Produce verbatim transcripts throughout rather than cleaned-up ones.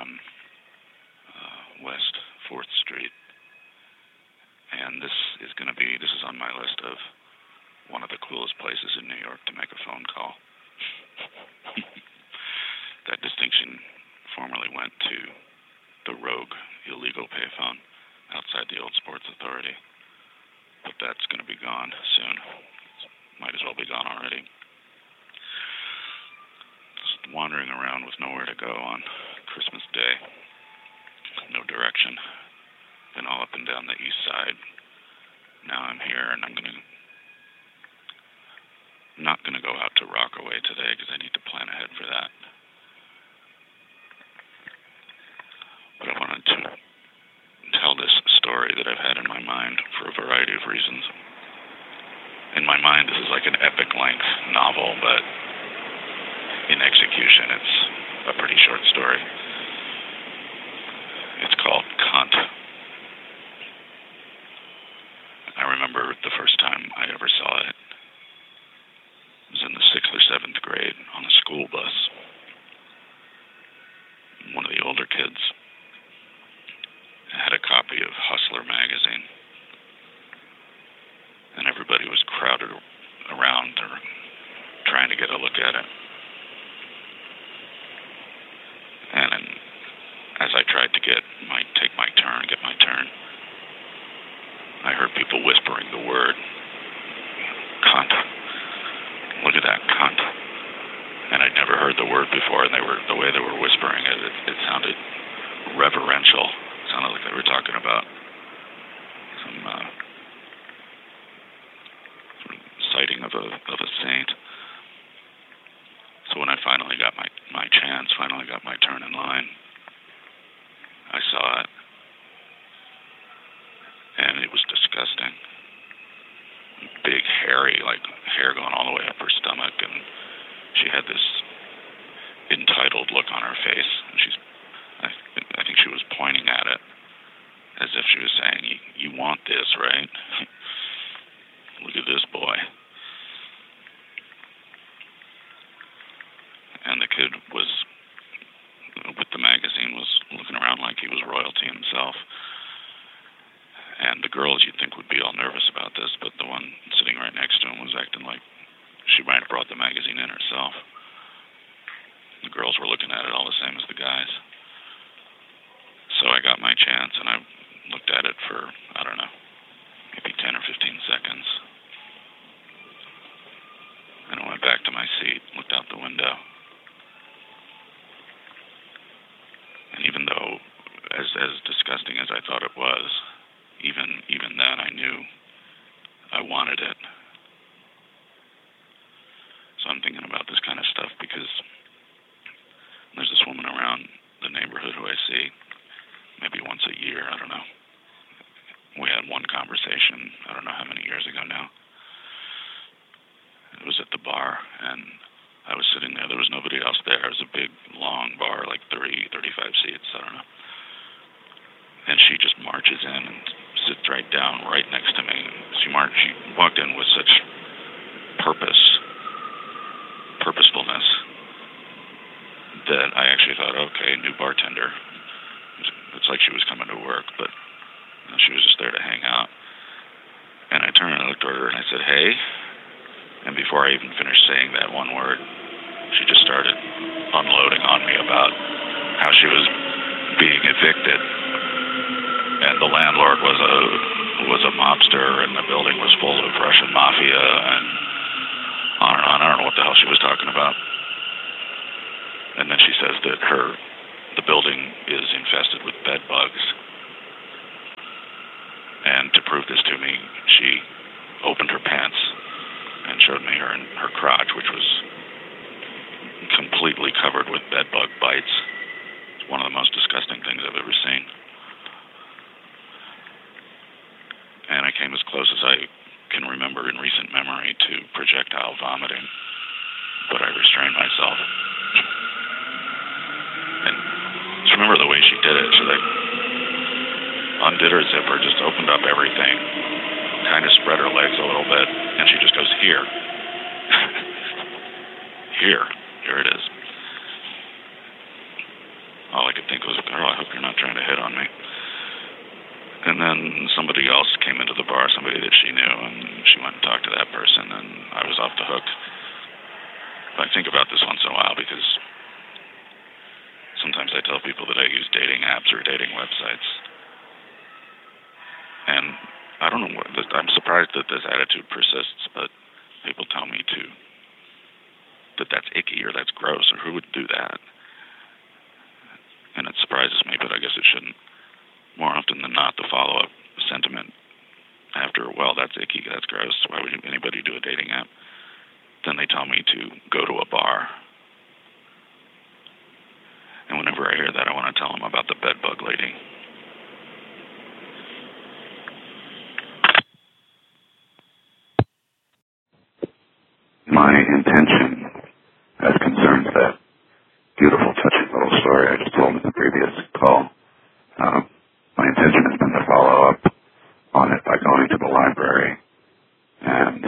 from uh, West fourth Street. And this is going to be, this is on my list of one of the coolest places in New York to make a phone call. That distinction formerly went to the Rogue illegal payphone outside the old Sports Authority. But that's going to be gone soon. Might as well be gone already. Just wandering around with nowhere to go on Christmas Day. No direction. Been all up and down the east side. Now I'm here, and I'm going to not going to go out to Rockaway today because I need to plan ahead for that. But I wanted to tell this story that I've had in my mind for a variety of reasons. In my mind, this is like an epic-length novel, but in execution, it's a pretty short story. It's called Cunt. I remember the first time I ever saw it. It was in the sixth or seventh grade on a school bus. One of the older kids had a copy of Hustler magazine, and everybody was crowded around or trying to get a look at it. And as I tried to get my take my turn, get my turn, I heard people whispering the word, cunt. Look at that, cunt. And I'd never heard the word before, and they were the way they were whispering it, it, it sounded reverential. It sounded like they were talking about some uh, sort of sighting of a of a saint. So when I finally got my, my chance, finally got my turn in line, I saw it. And it was disgusting. Big, hairy, like hair going all the way up her stomach, and she had this entitled look on her face. And she's, I, I think she was pointing at it as if she was saying, "You, you want this, right? Look at this boy." And the kid was, with the magazine, was looking around like he was royalty himself. And the girls you'd think would be all nervous about this, but the one sitting right next to him was acting like she might have brought the magazine in herself. The girls were looking at it all the same as the guys. So I got my chance, and I looked at it for, I don't know, maybe ten or fifteen seconds. And I went back to my seat, looked out the window. And even though, as as disgusting as I thought it was, Even even then, I knew I wanted it. So I'm thinking about this kind of stuff because there's this woman around the neighborhood who I see maybe once a year. I don't know. We had one conversation, I don't know how many years ago now. It was at the bar, and I was sitting there. There was nobody else there. It was a big, long bar, like thirty, thirty-five seats, I don't know. And she just marches in and sits right down, right next to me. She marched. She walked in with such purpose, purposefulness, that I actually thought, okay, new bartender. It's like she was coming to work, but you know, she was just there to hang out. And I turned and I looked at her and I said, "Hey." And before I even finished saying that one word, she just started unloading on me about how she was being evicted. And the landlord was a was a mobster, and the building was full of Russian mafia, and on and on. I don't know what the hell she was talking about. And then she says that her the building is infested with bed bugs. And to prove this to me, she opened her pants and showed me her her crotch, which was completely covered with bed bug bites. It's one of the most disgusting things I've ever seen. And I came as close as I can remember in recent memory to projectile vomiting, but I restrained myself. And just remember the way she did it. She like undid her zipper, just opened up everything, kind of spread her legs a little bit, and she just goes, "Here." Here. Here it is. Oh I could think was, "Girl, I hope you're not trying to hit on me." And then somebody else came into the bar, somebody that she knew, and she went and talked to that person, and I was off the hook. But I think about this once in a while because sometimes I tell people that I use dating apps or dating websites. And I don't know what, I'm surprised that this attitude persists, but people tell me to, that that's icky or that's gross, or who would do that? And it surprises me, but I guess it shouldn't. More often than not, the follow-up sentiment after, well, that's icky, that's gross, why would anybody do a dating app? Then they tell me to go to a bar. And whenever I hear that, I want to tell them about the bedbug lady. My intention, as concerns that beautiful, touching little story I just told in the previous call, um, my intention has been to follow up on it by going to the library and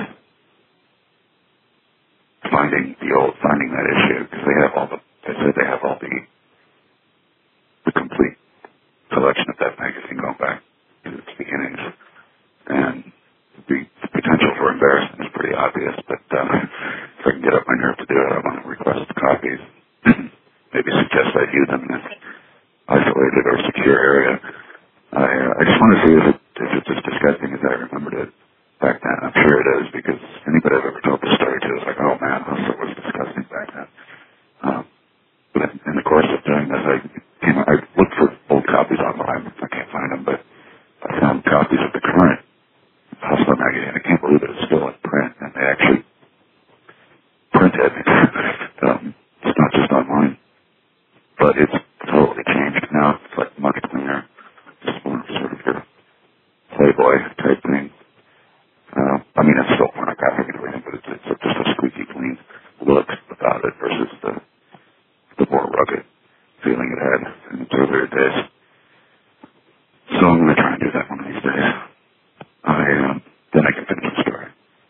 finding the old, finding that issue, because they have all the, they said they have all the, the complete collection of that magazine going back to its beginnings. And the potential for embarrassment is pretty obvious, but uh, if I can get up my nerve to do it, I want to request copies. Maybe suggest I view them in an isolated or secure area. I, uh, I just want to see if, it, if it's as disgusting as I remembered it back then. I'm sure it is, because anybody I've ever told this story to is like, oh man, that was disgusting back then. Um, but in, in the course of doing this, I came, I looked for old copies online. I can't find them, but I found copies of the current Hustler magazine. I can't believe it is still in print, and they actually print it. um, it's not just online, but it's totally changed now. It's like much cleaner. Just more sort of your Playboy type thing. Uh, I mean, it's still pornographic and everything, but it's, it's just a squeaky clean look about it versus the the more rugged feeling it had in its earlier days. So I'm going to try and do that one of these days. I um, then I can finish the story.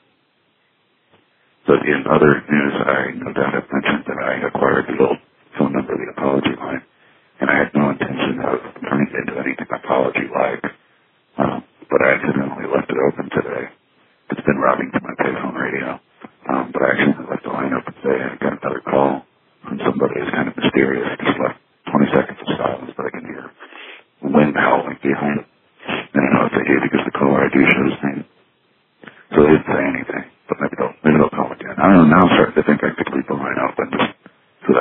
But in other news, I no doubt have mentioned that I acquired the old phone number, the apology line, and I had no intention of turning it into anything apology-like. Um, but I accidentally left it open today. It's been routing to my payphone radio. Um, but I accidentally left the line open today. I got another call from somebody who's kind of mysterious. Just left twenty seconds of silence, but I can hear wind howling behind